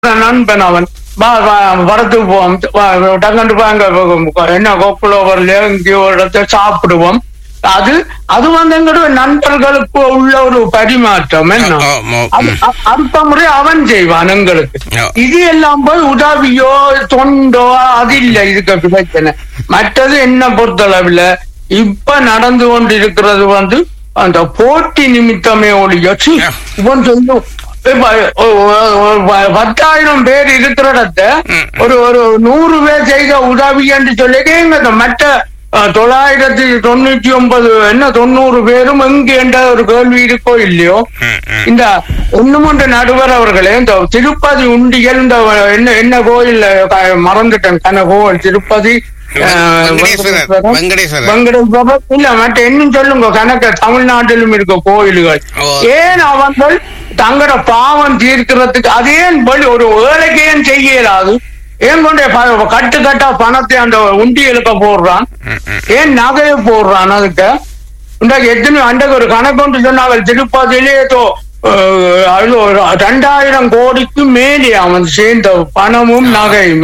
நண்பன் அவன் வரத்துக்கு போவோம், டங்கண்டு வாங்க என்ன கோக்குலோவர்ல எங்கேயோ இடத்த சாப்பிடுவோம். அது அது வந்து எங்களுடைய நண்பர்களுக்கு உள்ள ஒரு பரிமாற்றம். என்ன அடுத்த முறை அவன் செய்வான் எங்களுக்கு. இது எல்லாம் போய் உதவியோ தொண்டோ அது இல்லை இதுக்கு பிரச்சனை. மற்றது என்ன பொறுத்தளவில் இப்ப நடந்து கொண்டு இருக்கிறது வந்து அந்த போட்டி நிமித்தமே ஒழிய இவன் சொல்லும் 10,000 பேர் இருக்கிற இடத்த ஒரு 100 பேர் செய்த உதவி என்று சொல்லி மற்ற 999 என்ன 90 பேரும் எங்க என்ற ஒரு கேள்வி இருக்கோ இல்லையோ. இந்த ஒண்ணுமொன்று நடுவர் அவர்களே, இந்த திருப்பதி உண்டியல் இந்த என்ன கோயில் மறந்துட்டேன், கன கோயில் திருப்பதி வெங்கடேஸ்வரர் இல்ல மற்ற இன்னும் சொல்லுங்க கணக்க தமிழ்நாட்டிலும் இருக்க கோயில்கள். ஏன் அவர்கள் தங்களோட பாவம் தீர்க்கிறதுக்கு அதே ஒரு வேலைக்கு ஏன் செய்ய இயலாது? ஏன் கொண்டே கட்டு கட்டா பணத்தை அந்த உண்டியலுக்கு போடுறான், ஏன் நகையை போடுறான்? அதுக்கு எத்தனை அன்றைக்கு ஒரு கணக்கு சொன்னாங்க திருப்பதியிலே 2000 கோடிக்கு மேலே அவன் சேர்ந்த பணமும் நகையும்.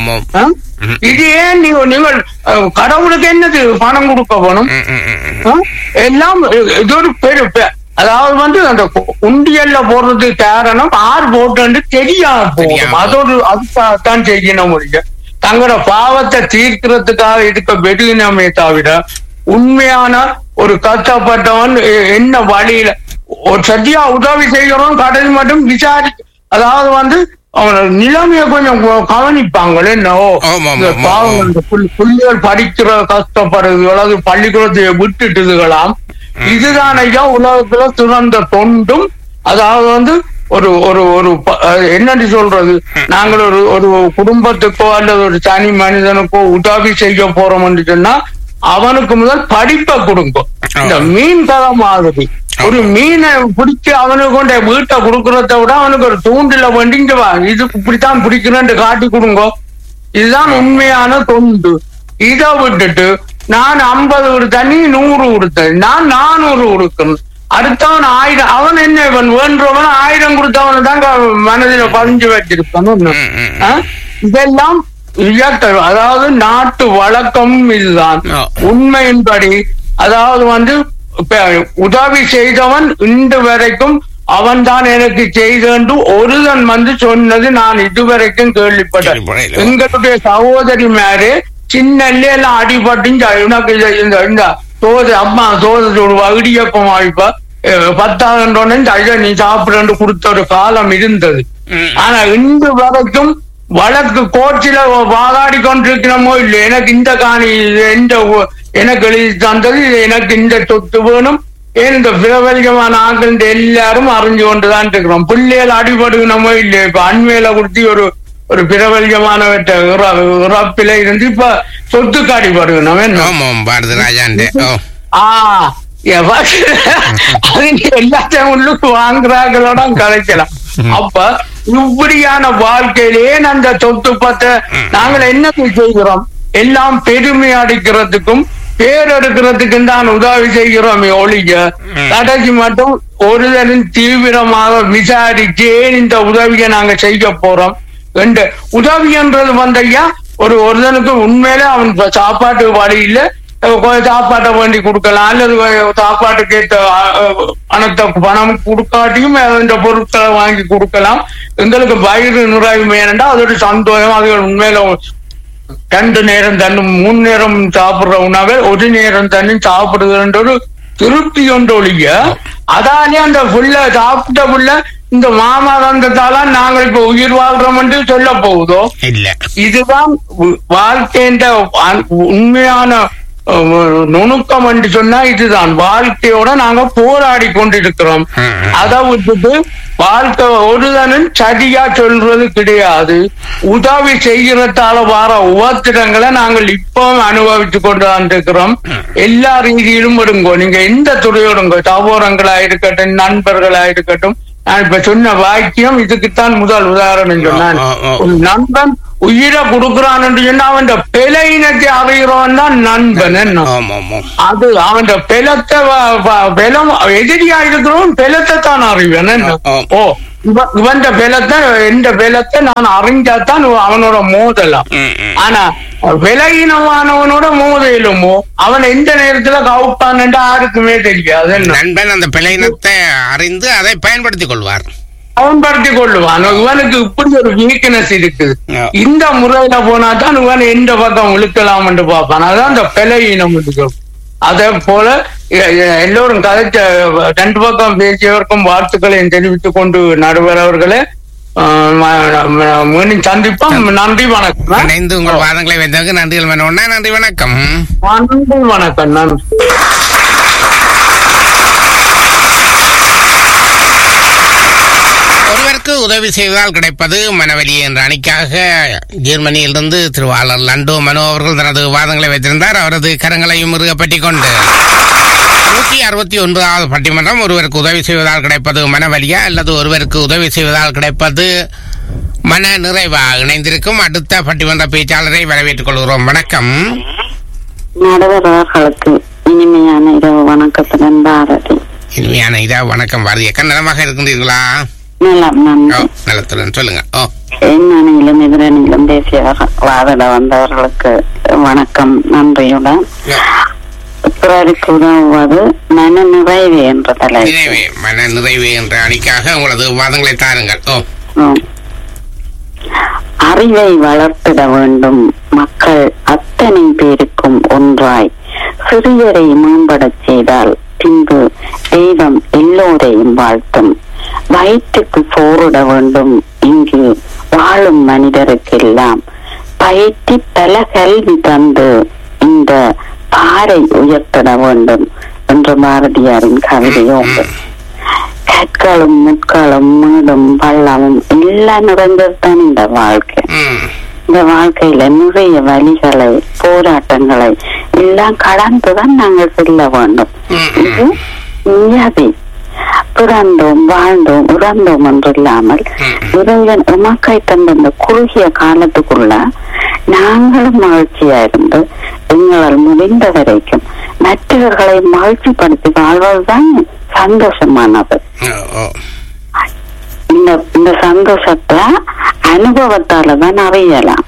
இது ஏன் நீங்கள் கடவுளுக்கு என்னது பணம் கொடுக்க வேணும்? எல்லாம் இது ஒரு பெரு அதாவது வந்து அந்த உண்டியல்ல போடுறதுக்கு காரணம் ஆறு போட்டு தெரியாம போகும். அதோடு அதுக்காகத்தான் செய்யணும். முடிய தங்களோட பாவத்தை தீர்க்கிறதுக்காக இருக்க வெடினமே தவிர உண்மையான ஒரு கஷ்டப்பட்டவன் என்ன வழியில ஒரு சரியா உதவி செய்கிறோம் கடல் மட்டும் விசாரி, அதாவது வந்து அவனோட நிலைமைய கொஞ்சம் கவனிப்பாங்களே. என்னவோ பாவம் பிள்ளைகள் படிக்கிற கஷ்டப்படுறது அல்லது பள்ளிக்கூடத்தை விட்டுட்டுதுகளாம். இதுதான் ஐயா உலகத்துல சிறந்த தொண்டும். அதாவது வந்து ஒரு ஒரு ஒரு என்னன்னு சொல்றது, நாங்கள் ஒரு குடும்பத்துக்கோ அல்லது ஒரு தனி மனிதனுக்கோ உதவி செய்ய போறோம் என்று சொன்னா அவனுக்கு முதல் படிப்பை கொடுங்க. இந்த மீன் கதை மாதிரி ஒரு மீனை பிடிச்சு அவனுக்கு கொண்ட வீட்டை கொடுக்கறத விட அவனுக்கு ஒரு தூண்டில வண்டிங்க இது இப்படித்தான் பிடிக்கிறேன்னு காட்டி கொடுங்க. இதுதான் உண்மையான தொண்டு. இதை விட்டுட்டு நான் 50 கொடுத்தேன், 100 கொடுத்தேன், நான் 400 கொடுக்கணும், அடுத்தவன் 1000, அவன் என்ன இவன் வேண்டவன் 1000 கொடுத்தவனை தாங்க மனதில பதிஞ்சு வச்சிருப்பான். இதெல்லாம் அதாவது நாட்டு வழக்கம். இதுதான் உண்மையின்படி. அதாவது வந்து உதவி செய்தவன் இன்று வரைக்கும் அவன் தான் எனக்கு செய்தேன் ஒருதன் வந்து சொன்னது நான் இதுவரைக்கும் கேள்விப்பட்டேன். எங்களுடைய சகோதரி மேரே சின்னல்ல எல்லாம் அடிபட்டு இந்த சோத அம்மா சோதனை இடியப்பம் வாய்ப்பா 10,000 நீ சாப்பிட கொடுத்த ஒரு காலம் இருந்தது. ஆனா இன்று வரைக்கும் வழக்கு கோர்ட்டில வாதாடி கொண்டிருக்கிறோமோ இல்லை, எனக்கு இந்த காணி எனக்கு எழுதி தந்தது, எனக்கு இந்த சொத்து வேணும், ஏன் இந்த பிரபல்யமான ஆக்கள் எல்லாரும் அறிஞ்சு கொண்டுதான் இருக்கிறோம். பிள்ளைகள் அடிபடுகணுமோ இல்லை. இப்ப அண்மையில கொடுத்து ஒரு பிரபல்யமானவற்ற இறப்பில இருந்து இப்ப சொத்துக்கு அடிபடுகணும். எல்லாத்தையும் உள்ளுக்கு வாங்குறாங்களோட கலைக்கலாம். அப்ப இப்படியான வாழ்க்கையிலே அந்த சொத்து பத்த நாங்கள் என்ன செய்கிறோம்? எல்லாம் பெருமை அடிக்கிறதுக்கும் பேர் எடுக்கிறதுக்கும் தான் உதவி செய்கிறோமே ஒழிய கடைசி மட்டும் ஒருதரின் தீவிரமாக விசாரிச்சு இந்த உதவியை நாங்க செய்ய போறோம் என்ற உதவி என்றது வந்தையா ஒருதனுக்கு உண்மையில அவன் சாப்பாட்டு வழியில சாப்பாட்டை வேண்டி கொடுக்கலாம், அல்லது சாப்பாட்டுக்கு ஏற்ற பணம் கொடுக்காட்டியும் அந்த பொருட்களை வாங்கி கொடுக்கலாம். எங்களுக்கு வயிறு நிறைவு வேணுண்டா அதோட சந்தோஷம். அது உண்மையில 2 நேரம் தண்ணி 3 நேரம் சாப்பிடுற உணவை 1 நேரம் தண்ணி சாப்பிடுதுன்ற ஒரு திருப்தி ஒன்று ஒழிய அதாலே அந்த புள்ள சாப்பிட்ட புள்ள இந்த மாமாதந்தால நாங்கள் இப்ப உயிர் வாழ்றோம் என்று சொல்ல போகுதோ இல்ல. இதுதான் வாழ்க்கைன்ற உண்மையான நுணுக்கம் என்று சொன்னா இதுதான். வாழ்க்கையோட நாங்க போராடி கொண்டிருக்கிறோம். அதை விட்டுட்டு வாழ்க்கை ஒருதனும் சரியா சொல்றது கிடையாது. உதவி செய்கிறதால வர உபத்திரங்களை நாங்கள் இப்பவும் அனுபவிச்சு கொண்டுதான் இருக்கிறோம். எல்லா ரீதியிலும் விடுங்கோ, நீங்க எந்த துறையோடுங்க, சகோதரங்களா இருக்கட்டும், நண்பர்களா இருக்கட்டும், நான் இப்ப சொன்ன வாக்கியம் இதுக்குத்தான் முதல் உதாரணம் சொன்னான். ஒரு நண்பன் உயிரை கொடுக்குறான் என்று சொன்னா அவன் பிழையினத்தை அறிகிறவன் தான் நண்பன். அது அவன் பிளத்தை பிலம் எதிரியா இருக்கிறவன் பிளத்தை தான் அறிவன். ஓ இவன் பிலத்தை எந்த பிலத்தை நான் அறிஞ்சாத்தான் அவனோட மோதலாம். ஆனா விலகினமானவனோட மோதலுமோ அவன் எந்த நேரத்துல கவுப்பான் என்று யாருக்குமே தெரியாது. நண்பன் அந்த பிழையினத்தை அறிந்து அதை பயன்படுத்திக் கொள்வார், பயன்படுத்திக் கொள்ளுவான். இவனுக்கு இப்படி ஒரு வீக்னஸ் இருக்குது. இந்த முறையில போனா தான் இவன் எந்த பக்கம் இழுக்கலாம் என்று பார்ப்பான். அதான் அந்த பிழையினம் இருக்கு. அதே போல எல்லோரும் கதைச்ச ரெண்டு பக்கம் பேசியவருக்கும் வாழ்த்துக்களையும் தெரிவித்துக் கொண்டு நடுவர் அவர்களே மீண்டும் சந்திப்போம். நன்றி வணக்கம். இணைந்து உங்கள் வாதங்களை வைத்ததற்கு நன்றிகள் வேணும்னா நன்றி வணக்கம். நன்றி வணக்கம். நன்றி. ஒருவருக்கு உதவி செய்வதால் கிடைப்பது மனவலி என்ற அணிக்காக ஜெர்மனியிலிருந்து திருவாளர் லண்டோ மனோ அவர்கள் தனது வாதங்களை வைத்திருந்தார். அவரது கரங்களையும் முருகப்பட்டி கொண்டு 161வது பட்டிமன்றம் ஒருவருக்கு உதவி செய்வதால் கிடைப்பது மனவலியா அல்லது ஒருவருக்கு உதவி செய்வதால் கிடைப்பது மன நிறைவா இணைந்திருக்கும் அடுத்த பட்டிமன்ற பேச்சாளரை வரவேற்றுக் கொள்கிறோம். வணக்கம். நடுவர்களுக்கு இனிமையான இரவு வணக்கத்துடன் பாரதி. இனிமையான இரவு வணக்கம் பாரதி. அக்கா நலமாக இருக்கின்றீர்களா? நலத்துடன் சொல்லுங்க. எண்ணணியிலும் எதிரணியிலும் தேசிய வாதிட வந்தவர்களுக்கு வணக்கம் நன்றியுடன். பிறருக்கு உதவுவது மன நிறைவு என்ற தலைப்பு. மன நிறைவு என்ற அணிக்காக உங்களது வாதங்களை தாருங்கள். அறிவை வளர்த்திட வேண்டும். மக்கள் அத்தனை பேருக்கும் ஒன்றாய் சிறியரை மேம்படச் செய்தால் பின்பு தெய்வம் எல்லோரையும் வாழ்த்தும். வயிற்றுக்கு சோறிட வேண்டும். இங்கு வாழும் மனிதருக்கெல்லாம் பயிற்சி பல கல்வி தந்து இந்த பாறை உயர்த்திட வேண்டும் என்ற பாரதியாரின் கவிதையும் கற்களும் முட்களும் மேடும் பள்ளமும் எல்லாம் நிறைந்ததுதான் இந்த வாழ்க்கை. இந்த வாழ்க்கையில நிறைய வழிகளை போராட்டங்களை எல்லாம் கடந்துதான் நாங்கள் செல்ல வேண்டும். இது நியதி. பிறந்தோம் வாழ்ந்தோம் இறந்தோம் என்று இல்லாமல் இறைவன் உமக்கை தந்த இந்த குறுகிய காலத்துக்குள்ள நாங்களும் மகிழ்ச்சியா இருந்து எங்களால் முடிந்த வரைக்கும் மற்றவர்களை மகிழ்ச்சிப்படுத்தி வாழ்வதுதான் சந்தோஷமானது. இந்த சந்தோஷத்தை அனுபவத்தாலதான் அறியலாம்.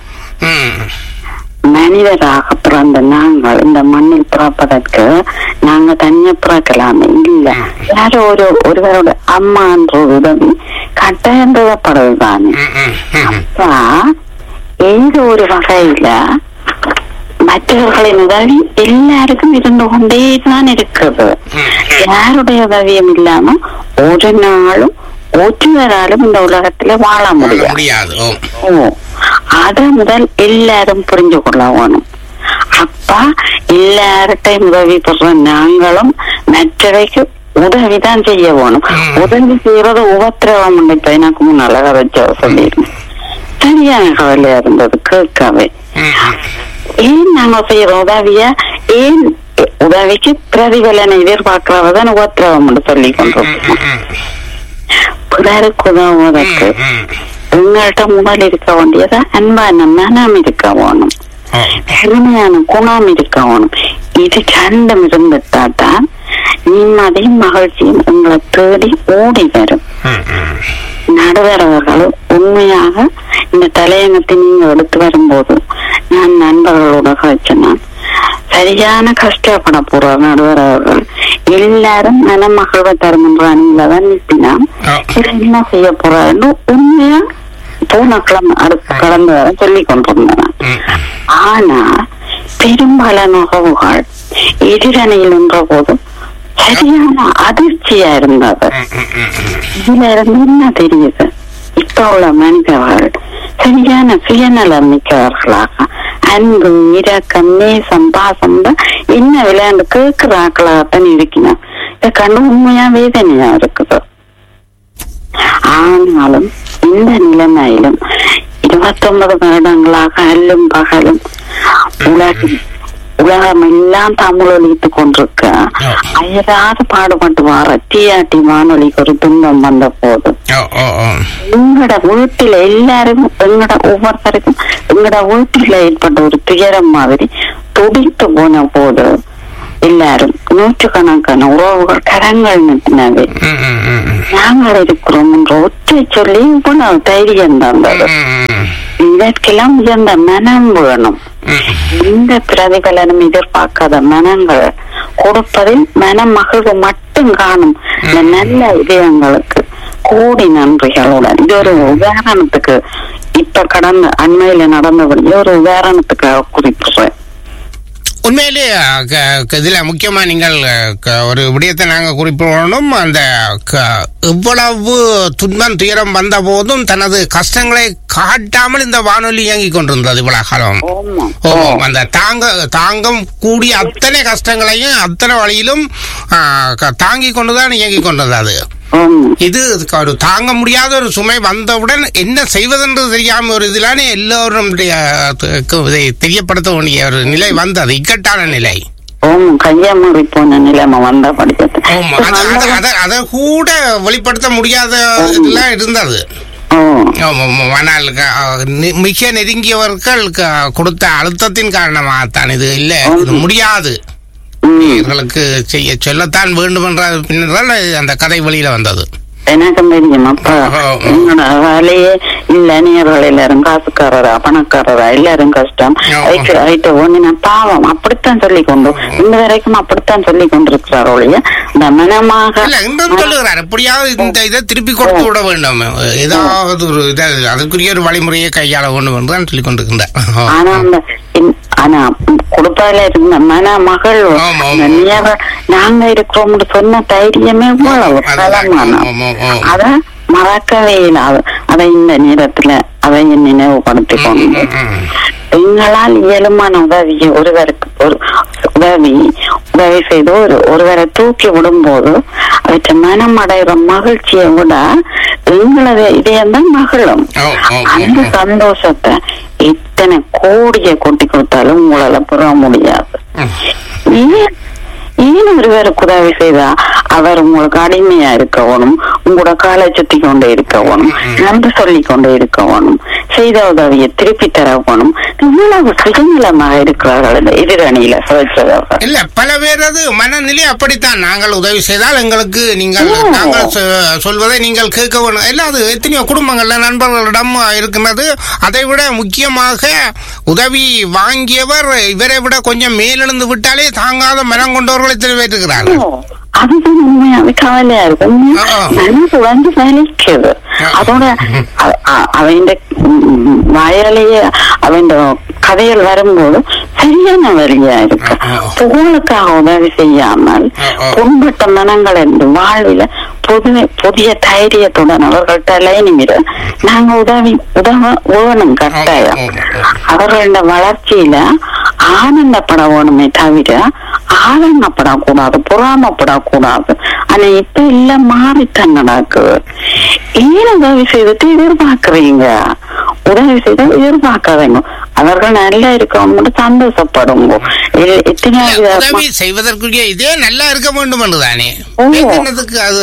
மனிதராக பிறந்த நாங்கள் இந்த மண்ணில் பிறப்பதற்கு நாங்க தனியா பிறக்கலாமே இல்ல, யாரோ ஒருவரோட அம்மா என்ற உதவி கட்டாயம் தேவைப்படுவதுதானே. அப்ப ஏதோ ஒரு வகையில மற்றவர்களின் உதவி எல்லாருக்கும் இருந்து கொண்டேதான் இருக்குது. யாருடைய உதவியும் இல்லாம ஒரு நாளும் ஒற்றுவராலும் இந்த உலகத்துல வாழ முடியாது. அத முதல் எல்லாரும் புரிஞ்சு கொள்ள வேணும். அப்பா எல்லார்ட்டையும் உதவி பெற நாங்களும் மற்றவைக்கு உதவிதான் செய்ய வேணும். உதவி செய்யறது உபத்திரவம். இப்ப எனக்கு முன்னால வச்ச சொல்லிருந்தேன், சரியான கவலையா இருந்தது கேட்கவே. ஏன் நாங்க செய்யற உதவிய ஏன் உதவிக்கு பிரதிபலனை எதிர்பார்க்கிறவதான் உபத்திரவம் சொல்லி கொண்டிருக்கோம். பிறருக்கு உதவுவதற்கு உங்கள்கிட்ட முதல் இருக்க வேண்டியதா அன்பான மனம் இருக்க வேணும், கருமையான குணம் இருக்க வேணும். இது ரெண்டும் இருந்துட்டாதான் நிம்மதியும் மகிழ்ச்சியும் உங்களை தேடி ஓடி வரும். நடுவரவர்கள் உண்மையாக இந்த தலையங்கத்தை நீங்க எடுத்து வரும்போது நான் நண்பர்களோட கழிச்சேன். சரியான கஷ்டப்பட போற நடுவரவர்கள் எல்லாரும் மனமகிழ்வை தரும் என்ற அணியிலதான் நிறுத்தினா என்ன செய்ய போறாருன்னு உண்மையா போனக்கிழமை அடுத்து கடந்து வர சொல்லி கொண்டிருந்தேன். ஆனா பெரும்பாலான உறவுகள் எதிரணியில் நின்ற போது சரியான அதிர்ச்சியா இருந்தது. இதுல இருந்து என்ன தெரியுது, இப்ப உள்ள மனிதர்கள் சரியான சுயநலம் மிக்கவர்களாக அன்பு இரக்கம் நேசம் பாசம் என்ன விளையாண்டு கேட்கிறாக்களாகத்தான் இருக்கணும். இதை கண்டு உண்மையா வேதனையா இருக்குது. ஆனாலும் இந்த நிலைமையிலும் 29 வருடங்களாக அல்லும் பகலும் உலகில் உலகம் எல்லாம் தமிழ் ஒழித்துக் கொண்டிருக்க அயராது பாடுபட்டு வார டிஆர்டி வானொலிக்கு ஒரு துன்பம் வந்த போது எங்கட வீட்டுல எல்லாருக்கும் எங்கட ஒவ்வொருத்தருக்கும் எங்கட வீட்டுல ஏற்பட்ட ஒரு துயரம் மாதிரி துடித்து போன போது எல்லாரும் நூற்றுக்கணக்கான உறவுகள் கரங்கள் நிறுத்தினது நாங்கள் இருக்கிறோம் என்ற ஒற்றை சொல்லி இவ்வளவு தைரியம் தந்தது. இதற்கெல்லாம் உயர்ந்த மனம் வேணும். இந்த பிரதிபலனும் எதிர்பார்க்காத மனங்கள் கொடுப்பதில் மன மகிழ்வு மட்டும் காணும் இந்த நல்ல இதயங்களுக்கு கோடி நன்றிகளுடன். இது ஒரு உதாரணத்துக்கு இப்ப கடந்த அண்மையில நடந்தபடி ஒரு உதாரணத்துக்கு குறிப்பிடுறேன். உண்மையிலே இதுல முக்கியமா நீங்கள் ஒரு விடயத்தை நாங்க குறிப்பிடணும். அந்த இவ்வளவு துன்பம் துயரம் வந்த போதும் தனது கஷ்டங்களை காட்டாமல் இந்த வானொலி இயங்கிக் கொண்டிருந்தது இவ்வளவு காலம். அந்த தாங்கம் கூடிய அத்தனை கஷ்டங்களையும் அத்தனை வழியிலும் தாங்கிக் கொண்டுதான் இயங்கிக் கொண்டிருந்தது. இது ஒரு தாங்க முடியாத ஒரு சுமை வந்தவுடன் என்ன செய்வதென்று தெரியாம ஒரு இதிலான எல்லோரும் தெரியப்படுத்த வேண்டிய ஒரு நிலை வந்தது, இக்கட்டான நிலை. கையமறி போன நிலைமை வந்த படிச்சது. அதை கூட வெளிப்படுத்த முடியாத இதெல்லாம் இருந்தது. ஆனால் மிக நெருங்கியவர்கள் கொடுத்த அழுத்தத்தின் காரணமாகத்தான் இது இல்ல முடியாது இவர்களுக்கு செய்ய சொல்லத்தான் வேண்டும் என்ற பின்னர் அந்த கதை வெளியில வந்தது. எனக்கும் தெரியும். அப்ப என்னோட வேலையே இல்ல, நேர்கள் எல்லாரும் காசுக்காரரா பணக்காரரா எல்லாரும் கஷ்டம் ஒண்ணு பாவம் அப்படித்தான் சொல்லி கொண்டு இந்த வரைக்கும் அப்படித்தான் சொல்லி கொண்டிருக்கிறார் ஒழிய இந்த மனமாக சொல்லுகிறார். எப்படியாவது இந்த இதை திருப்பி கொடுத்து விட வேண்டும், ஏதாவது ஒரு அதுக்குரிய ஒரு வழிமுறையை கையாள வேண்டும் என்றுதான் சொல்லி கொண்டிருக்கின்றார். ஆனா அந்த ஆனா கொடுப்பால இருந்த மன மகள் நாங்க இருக்கிறோம் சொன்ன தைரியமே அத மறக்கவே இல்லாது அதை இந்த நேரத்துல அதை நினைவுபடுத்திக் கொண்டு எங்களால் இயலுமான உதவியை ஒருவருக்கு ஒரு உதவி செய்து ஒருவரை தூக்கி விடும்போது அவற்றை மனம் அடைகிற மகிழ்ச்சியை விட எங்களது இதயம்தான் மகிழும். அந்த சந்தோஷத்தை இத்தனை கோடியை கொட்டி கொடுத்தாலும் உங்களால பெற முடியாது. ஏன் ஒருவருக்கு உதவி செய்தா அவர் உங்களுக்கு அடிமையா இருக்கணும், உங்களோட காலை சுத்தி கொண்டே இருக்கணும், நன்றி சொல்லி கொண்டே இருக்கணும், செய்த உதவியை திருப்பி தரணும். இவ்வளவு சுதந்திரமாக இருக்கிறார்கள் இந்த எதிரணியில சுழற்றவர்கள் இல்ல. பல பேரது மனநிலை அப்படித்தான். நாங்கள் உதவி செய்தால் எங்களுக்கு நாங்கள் சொல்வதை நீங்கள் கேட்க வேணும். இல்ல அது எத்தனையோ குடும்பங்கள்ல நண்பர்களிடம் இருக்கிறது. அதை விட முக்கியமாக உதவி வாங்கியவர் இவரை விட கொஞ்சம் மேலெழுந்து விட்டாலே தாங்காத மனம் கொண்டவர்களை தெரிவிக்கிறார்கள். அதுதான் உண்மையாவே கவலையா இருக்கு. மனசு வந்து வலிக்குது. அதோட அவன் வாயாலேயே அவன் கதைகள் வரும்போது சரியான வழியா இருக்கு. புகழுக்காக உதவி செய்யாமல் புண்பட்ட மனங்கள் என்று வாழ்வில புதிய தைரியத்துடன் அவர்கள்ட்ட லைனிமிட நாங்க உதவ வேணும் கட்டாயம். அவர்களோட வளர்ச்சியில ஆனந்தப்பட வேணுமே தவிர ஆனந்தப்படக்கூடாது, பொறாமப்படக்கூடாது. ஆனா இப்ப எல்லாம் மாறித்தான் நடக்குது. ஏன் உதவி செய்துட்டு எதிர்பார்க்கறீங்க? உதவி செய்த எதிர்பார்க்காதீங்க. அவர்கள் நல்லா இருக்கணும், சந்தோஷப்படுங்க. உதவி செய்வதற்குரிய இதே நல்லா இருக்க வேண்டும் என்றுதானே அது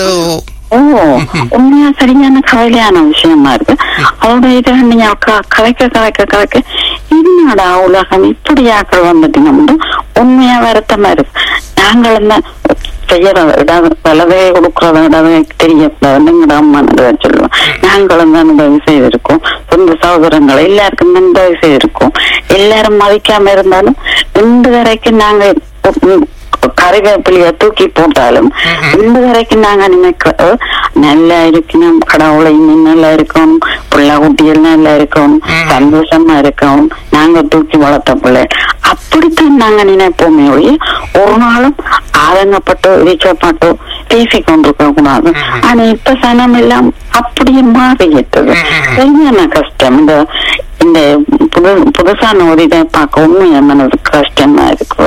உண்மையா சரியான கவலையான விஷயமா இருக்கு. அதோட இதை நீங்க கலைக்க என்னடா உலகம் இப்படியாக்கள் வந்துட்டீங்க உண்மையா வருத்தமா இருக்கு. நாங்கள் தான் செய்யற வலவே கொடுக்கறத இடவே தெரியக்கூடாதுன்னு அம்மான்னு சொல்லுவோம். நாங்களும் தான் உதவி செய்திருக்கோம், சொந்த சகோதரங்களை எல்லாருக்கும் தான் உதவி செய்திருக்கோம். எல்லாரும் மதிக்காம இருந்தாலும் இன்று வரைக்கும் நாங்க கறிவேப்பிலைய தூக்கி போட்டாலும் இன்று வரைக்கும் நாங்க நினைக்க நல்லா இருக்கணும், கடவுளை இன்னும் நல்லா இருக்கணும், பிள்ளை குட்டிகள் நல்லா இருக்கணும், சந்தோஷமா இருக்கணும், நாங்க தூக்கி வளர்த்த பிள்ளை அப்படித்தான் நாங்க நினைப்போமே ஒழிய ஒரு நாளும் ஆதங்கப்பட்டோ இடிக்கப்பட்டோ பேசி கொண்டிருக்க கூடாது. ஆனா இப்ப சனம் எல்லாம் அப்படியே மாறிட்டது. சரியான கஷ்டம். இந்த புதுசான ஒரு இதை பார்க்க உண்மையா மனது கஷ்டமா இருக்கும்.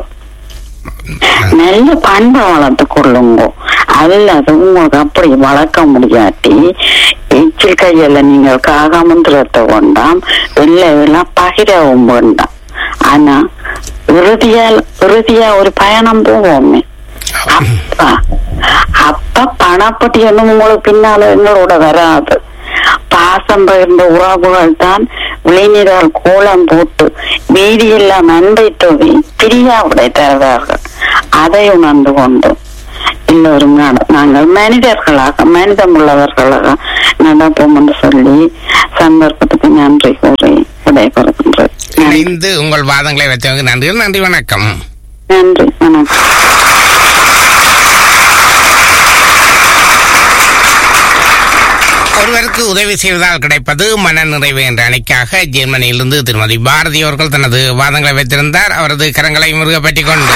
நல்ல பண்பை வளர்த்து கொள்ளுங்க. அல்லது உங்களுக்கு அப்படி வளர்க்க முடியாட்டி எச்சில் கையில நீங்கள் காகமந்திரத்தை கொண்டாம் வெள்ளை பகிரவும் வேண்டாம். ஆனா இறுதியா ஒரு பயணம் போவோமே, அப்ப பணப்பட்டி ஒண்ணும் உங்களுக்கு பின்னால எங்களோட வராது. பாசம் பகிர்ந்த உறவுகள் தான் விளைநீரால் கோலம் போட்டு வீதியெல்லாம் அன்பை தொகை பிரியாவுடை தருவார்கள். அதை உணர்ந்து கொண்டு எல்லோரும் நாங்கள் மனிதம் உள்ளவர்களாக நடப்போம் என்று சொல்லி சந்தர்ப்பத்துக்கு நன்றி கூறி விடைபெறுகின்றேன். இணைந்து உங்கள் வாதங்களை வைத்தவங்க நன்றி. நன்றி, வணக்கம். நன்றி, வணக்கம். ஒருவருக்கு உதவி செய்வதால் கிடைப்பது மன நிறைவு என்ற அணிக்காக ஜெர்மனியிலிருந்து திருமதி பாரதி அவர்கள் தனது வாதங்களை வைத்திருந்தார். அவரது கரங்களை முருகப்பட்டிக் கொண்டு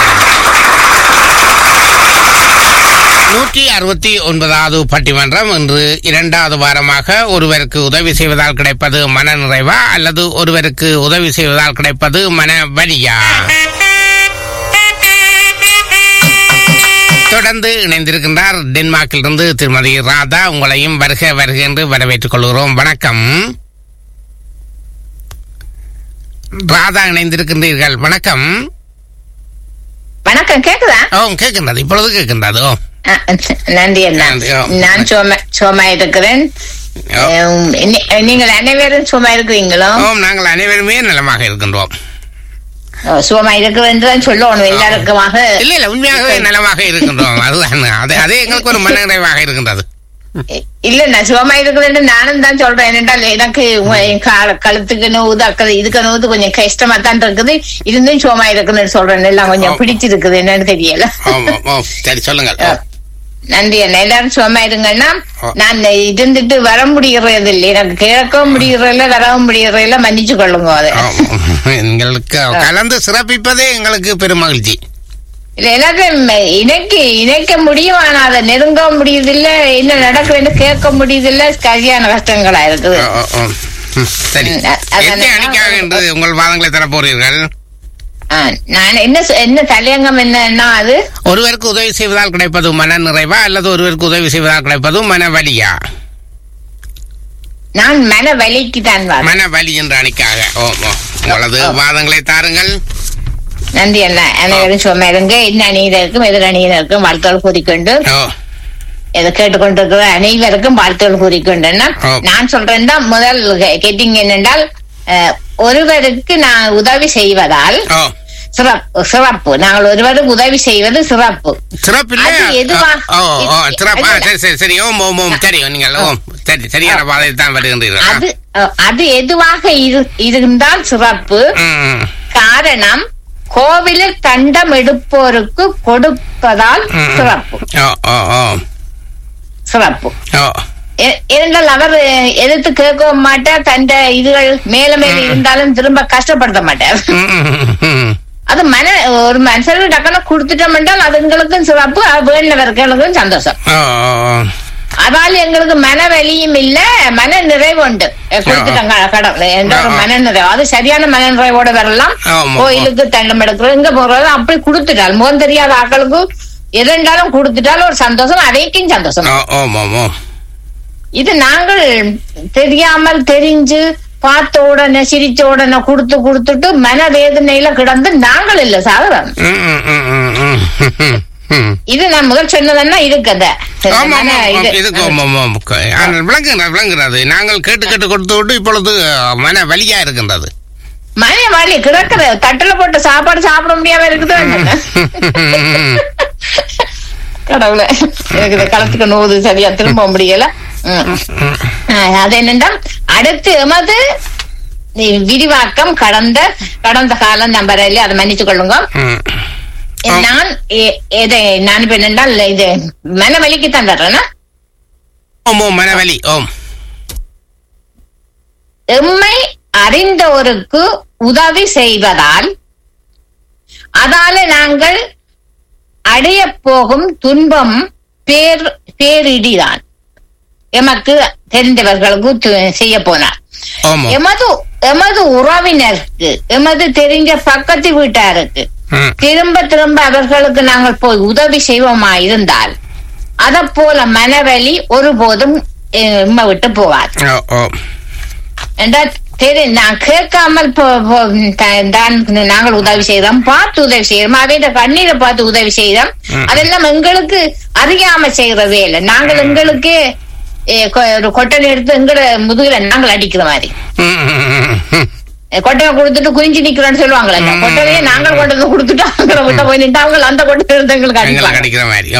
169வது பட்டிமன்றம் இன்று 2வது வாரமாக ஒருவருக்கு உதவி செய்வதால் கிடைப்பது மன நிறைவா அல்லது ஒருவருக்கு உதவி செய்வதால் கிடைப்பது மன வலியா? தொடர்ந்து இணைந்திருக்கின்றார் டென்மார்க்கிலிருந்து திருமதி ராதா. உங்களையும் வருக வருக என்று வரவேற்றுக் கொள்கிறோம். வணக்கம் ராதா, இணைந்திருக்கின்றீர்கள். வணக்கம். வணக்கம். கேக்குதா? கேட்கின்றது, இப்பொழுது கேட்கின்றது. நன்றி அண்ணா. நான் சும்மா இருக்கிறேன். நீங்கள் அனைவரும் சும்மா இருக்கிறீங்களோ? நாங்கள் அனைவருமே நலமாக இருக்கின்றோம். சுகமா இருக்கிறேன் சொல்லணும் எல்லாருக்குமாக. இல்ல உண்மையாகவே நலமாக இருக்கின்றோம். அதுதான் அதே எங்களுக்கு ஒரு மன நிறைவாக இருக்கின்றது. இல்ல நான் சுகமா இருக்கிறேன் நானும் தான் சொல்றேன். என்னென்றால் எனக்கு கழுத்துக்கு நோவுது, இதுக்கு நோவுது, கொஞ்சம் கஷ்டமா தான் இருக்குது. இருந்தும் சுகமா இருக்குன்னு சொல்றேன். எல்லாம் கொஞ்சம் பிடிச்சிருக்குது, என்னன்னு தெரியல. சரி, சொல்லுங்க. நன்றி அண்ணா. எல்லாரும் சும்மா இருங்கன்னா நான் இருந்துட்டு வர முடியறது இல்லை, எனக்கு கேட்கவும் முடியறதில்ல, வரவும் முடியறதில்ல, மன்னிச்சு கொள்ளுங்க. அதை எங்களுக்கு கலந்து சிறப்பிப்பதே எங்களுக்கு பெரும் மகிழ்ச்சி. இல்ல எல்லாத்தையும் இணைக்க முடியும், ஆனா அதை நெருங்க முடியுதில்ல, என்ன நடக்குதுன்னு கேட்க முடியுதில்ல, சரியான கஷ்டங்களா இருக்குது. சரி, உங்கள் வாதங்களை தர போறீர்கள். நான் என்ன தலையங்கம் என்னன்னா, அது ஒருவருக்கு உதவி செய்வதால் கிடைப்பது மன நிறைவா அல்லது ஒருவருக்கு உதவி செய்வதால் கிடைப்பது மன வலியா? நான் மன வலிக்கு தான். மன வலி என்ற அணிக்காக உங்களது வாதங்களை தாருங்கள். நன்றி அண்ணா. அனைவரும் சும்மா இருங்க. என்ன அணியினருக்கும் எதிர் அணியினருக்கும் வாழ்த்துக்கள் கூறிக்கொண்டு, இதை கேட்டுக்கொண்டிருக்கிற அனைவருக்கும் வாழ்த்துக்கள் கூறிக்கொண்டேன்னா, நான் சொல்றேன் தான் முதல் கேட்டீங்க என்னென்றால், ஒருவருக்கு நான் உதவி செய்வதால் சிறப்பு. நாங்கள் ஒருவருக்கு உதவி செய்வது சிறப்பு. அது எதுவாக இருந்தால் சிறப்பு. காரணம், கோவிலில் தண்டம் எடுப்போருக்கு கொடுப்பதால் சிறப்பு. இருந்தால் அவர் எதிர்த்து கேட்கவும் மாட்டார், தண்ட இதுகள் மேல மேல இருந்தாலும் திரும்ப கஷ்டப்படுத்த மாட்டார். அது ஒரு மனுஷனுக்கு டக்குனு கொடுத்துட்டோம் என்றால் அது எங்களுக்கும் சிறப்பு, வேண்டவர்களுக்கும் சந்தோஷம். அதால எங்களுக்கு மன வலியும் இல்ல, மன நிறைவு உண்டு. கொடுத்துட்டாங்க கடவுள் என்ற ஒரு மன நிறைவு, அது சரியான மன நிறைவோட வரலாம். கோயிலுக்கு தண்டம் எடுக்கிறோம், எங்க போறது அப்படி கொடுத்துட்டால், முகம் தெரியாத ஆக்களுக்கு எதென்றாலும் கொடுத்துட்டாலும் ஒரு சந்தோஷம், அதைக்கும் சந்தோஷம். இது நாங்கள் தெரியாமல் தெரிஞ்சு பார்த்த உடனே சிரிச்ச உடனே கொடுத்துட்டு மனவேதனையில கிடந்து நாங்கள் இல்ல சாதாரண. இது நான் முதல் சொன்னதுன்னா இருக்குது. விளங்குகிறது. நாங்கள் கேட்டு கொடுத்து விட்டு இப்பொழுது மன வலியா இருக்கின்றது. மன வலி கிடக்குது, தட்டுல போட்டு சாப்பாடு சாப்பிட முடியாம இருக்குது. கடவுளை எனக்கு களத்துக்கு நோது சரியா திரும்ப முடியல. அது என்னென்னா, அடுத்து எமது விரிவாக்கம் கடந்த காலம் நம்பரில் அதை மன்னிச்சு கொள்ளுங்க. நான் இப்ப என்னென்றால் இது மனவலிக்கு தான் தர்றேன்னா, மனவலி எம்மை அறிந்தவருக்கு உதவி செய்வதால் அதால நாங்கள் அடைய போகும் துன்பம் பேரிடிதான். எமக்கு தெரிந்தவர்களுக்கு செய்ய போனார். எமது உறவினருக்கு, எமது தெரிஞ்ச பக்கத்து வீட்டாருக்கு திரும்ப அவர்களுக்கு நாங்கள் போய் உதவி செய்வோமா இருந்தால் அத போல மனவலி ஒருபோதும் விட்டு போவார். நான் கேட்காமல் நாங்கள் உதவி செய்தோம், பார்த்து உதவி செய்யறோம், அவையிட கண்ணீரை பார்த்து உதவி செய்தோம். அதெல்லாம் எங்களுக்கு அறியாம செய்யறதே இல்லை. நாங்கள் எங்களுக்கு ஒரு கொட்டனை எடுத்து எங்களை முதுகுல நாங்கள் அடிக்கிற மாதிரி கொட்டனை கொடுத்துட்டு குறிஞ்சி நிக்கிறோம்னு சொல்லுவாங்களே, கொட்டனையே நாங்கள் கொண்டு வந்து கொடுத்துட்டு அவங்களை விட்ட போய் நின்று அவங்க அந்த கொட்டனை எடுத்து எங்களுக்கு அடிக்கிற மாதிரி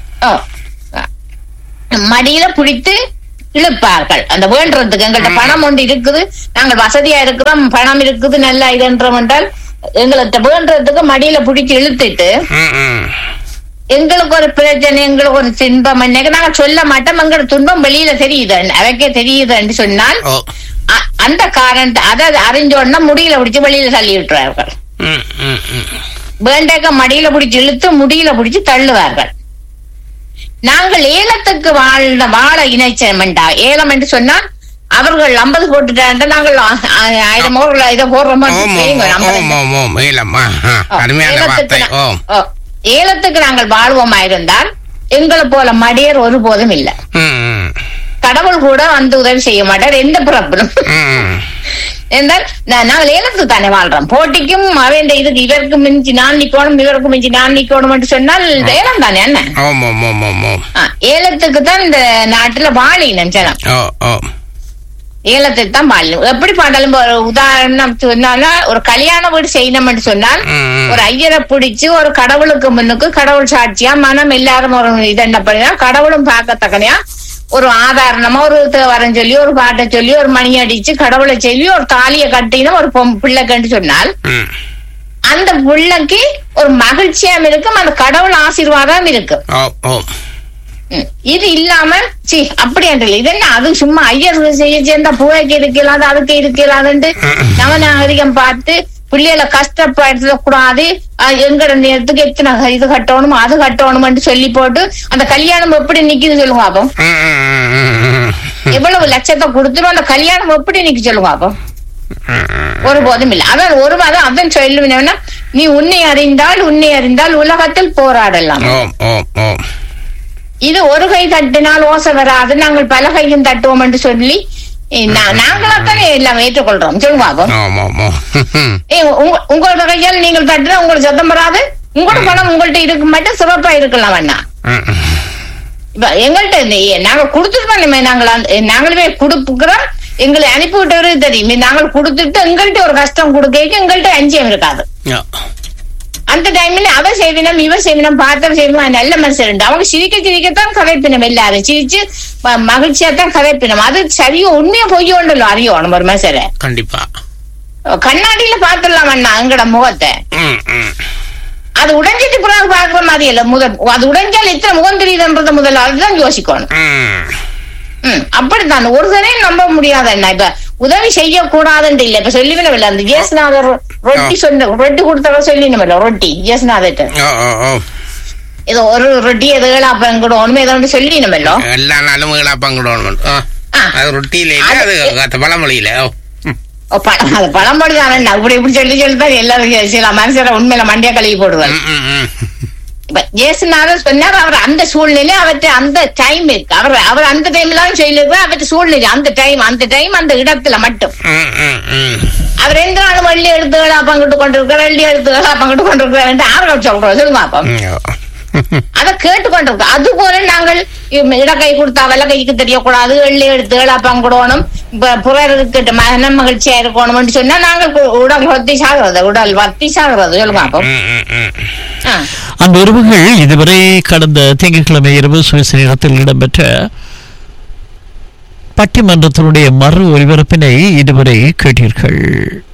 மடியில பிடித்து இழுப்பார்கள். அந்த வேண்டதுக்கு எங்கள்கிட்ட பணம் ஒன்று இருக்குது, நாங்கள் வசதியா இருக்கிறோம், பணம் இருக்குது, நல்லா இதுன்றோம் என்றால் எங்கள்கிட்ட வேண்டதுக்கு மடியில பிடிச்சி இழுத்துட்டு எங்களுக்கு ஒரு பிரச்சனை, எங்களுக்கு ஒரு துன்பம் நாங்க சொல்ல மாட்டோம். எங்களோட துன்பம் வெளியில தெரியுது, அவைக்கே தெரியுதுன்னு சொன்னால் அந்த காரணத்தை அதை அறிஞ்சோன்னா முடியல பிடிச்சு வெளியில தள்ளி விட்டுறார்கள். வேண்டக்க மடியில பிடிச்சி இழுத்து முடியல பிடிச்சு தள்ளுவார்கள். நாங்கள் ஏலத்துக்கு வாழ இணைச்சோம்டா. ஏலம் என்று சொன்னால் அவர்கள் 50 போட்டுட்டா நாங்கள் 1000 இதை போடுறோம். ஏலத்துக்கு நாங்கள் வாழ்வோமா இருந்தால் எங்களை போல மடியர் ஒருபோதும் இல்லை. கடவுள் கூட வந்து உதவி செய்ய மாட்டார், எந்த பிறப்பிலும். என்றால் நாங்கள் ஏலத்துக்கு தானே வாழ்றோம். போட்டிக்கும் அவன் இதுக்கு இவருக்கு மிஞ்சி நான் நிக்கணும், இவருக்கு மிஞ்சி நான் நிக்கணும் என்று சொன்னால் ஏலம் தானே என்ன. ஏலத்துக்கு தான் இந்த நாட்டுல வாழினம் ஜனம், ஏலத்துக்கு தான் வாழணும். எப்படி பாட்டாலும் ஒரு உதாரணம் சொன்னா, ஒரு கல்யாண வீடு செய்யணும்னு சொன்னால் ஒரு ஐயரை பிடிச்சு ஒரு கடவுளுக்கு முன்னுக்கு கடவுள் சாட்சியா மனம் எல்லாரும் ஒரு இது என்ன பண்ணினா கடவுளும் பார்க்கத்தக்கனையா ஒரு ஆதாரணமா ஒரு தேவாரம் சொல்லி ஒரு பாட்டை சொல்லி ஒரு மணி அடிச்சு கடவுளை சொல்லி ஒரு தாலியை கட்டினா ஒரு பிள்ளைக்கு சொன்னால் அந்த பிள்ளைக்கு ஒரு மகிழ்ச்சியாம் இருக்கும், அந்த கடவுள் ஆசீர்வாதம் இருக்கும். இது இல்லாம அப்படி என்று இது என்ன, அது சும்மா ஐயர் செய்ய சேர்ந்தா பூவைக்கு இருக்கலாது அதுக்கு இருக்கலாதுன்ட்டு நவநாகரிகம் பார்த்து பிள்ளைகளை கஷ்டப்படுத்த கூடாது, எங்கட நேரத்துக்கு எத்தனை இது கட்டணும் அது கட்டணும் சொல்லி போட்டு அந்த கல்யாணம் எப்படி நிக்குது சொல்லுங்க அப்போ. எவ்வளவு லட்சத்தை கொடுத்துரும் அந்த கல்யாணம் எப்படி நிக்க சொல்லுங்க அப்போ. ஒருபோதும் இல்லை. அவன் ஒரு மாதம் அவன் சொல்லுவேன்னா, நீ உன்னை அறிந்தால் உலகத்தில் போராடலாம். இது ஒரு கை தட்டினால் ஓசை வராது, நாங்கள் பல கையும் தட்டுவோம் என்று சொல்லி நாங்களாத்தானே எல்லாம் ஏற்றுக்கொள்றோம் சொல்லுங்க. உங்களோட கையால் நீங்கள் தட்டுனா உங்களுக்கு சத்தம் வராது, உங்களோட பணம் உங்கள்ட்ட இருக்க மட்டும் சிறப்பா இருக்கலாம் அண்ணா. இப்ப எங்கள்கிட்ட நாங்க கொடுத்துட்டு நாங்களுமே கொடுக்குறோம், எங்களை அனுப்பி விட்டவரு தெரியும். நாங்கள் கொடுத்துட்டு எங்கள்கிட்ட ஒரு கஷ்டம் கொடுக்க எங்கள்கிட்ட அஞ்சியம் இருக்காது. அந்த டைம்ல அவ செய்வினம் இவ செய்வினம் பார்த்தவ செய்வினம் நல்ல மனுஷன் அவங்க சிரிக்கத்தான் கதைப்பினம், எல்லாரும் சிரிச்சு மகிழ்ச்சியா தான் கதைப்பினம். அது சரியோ உண்மையா பொய்யோண்டല്ലോ அறியணும் ஒரு மனுஷரை. கண்டிப்பா கண்ணாடியில பாத்துடலாம் அண்ணா எங்கட முகத்தை. அது உடைஞ்சிட்டு பிறகு பாக்குற மாதிரி இல்ல, அது உடைஞ்சால் எத்தனை முகம் தெரியுதுன்றத முதல்ல அதுதான் யோசிக்கணும். அப்படித்தான் ஒரு தரையும் நம்ப முடியாது அண்ணா. இப்ப உதவி செய்ய கூடாதுன்னு இல்ல, இப்ப சொல்லிவிடவில்லை அந்த ஜேசுநாதர் ரொட்டி கொடுத்தவ சொல்லினமில்ல, ரொட்டி ஜேசுநாதர் ஏதோ ஒரு ரொட்டி எது ஏழாப்பங்கிடணும் ஏதோ சொல்லினமில்லோ, எல்லா நாளும் ஏழாப்பங்கிடணும் ரொட்டியில பழமொழியில அது பழமொழி தானே. அப்படி இப்படி சொல்லிதான் எல்லாரும் சில மனுஷரை உண்மையில மண்டியா கழுவி போடுவார். இப்ப ஜேசுநாதர் சொன்னார், அவர் அந்த சூழ்நிலை அவற்றை அந்த டைம் இருக்கு, அவர் அந்த டைம்ல சொல்லிருக்கார். அவற்றை சூழ்நிலை அந்த டைம் அந்த இடத்துல மட்டும் அவர் எந்த நாளும் வள்ளி எடுத்துகளா பங்கிட்டு கொண்டிருக்கார், வெள்ளி எடுத்துகளா பங்கிட்டு கொண்டிருக்கிறார் ஆர்கள் சொல்றோம் சொல்லுங்க. அப்ப அதை கேட்டுக்கொண்டிருக்கோம். அது போல நாங்கள் இடக்கை கொடுத்தா வெள்ள கைக்கு தெரியக்கூடாது, வெள்ளி எடுத்துகளா பங்கிடணும், புறருக்கு மன மகிழ்ச்சியா இருக்கணும் சொன்னா நாங்கள் உடல் வத்தி சாகிறது சொல்லுங்க. அப்போ அந்த உறவுகள் இதுவரை கடந்த திங்கட்கிழமை இரவு சுவிஸ் நேரத்தில் இடம்பெற்ற பட்டிமன்றத்தினுடைய மறு ஒலிபரப்பினை இதுவரை கேட்டீர்கள்.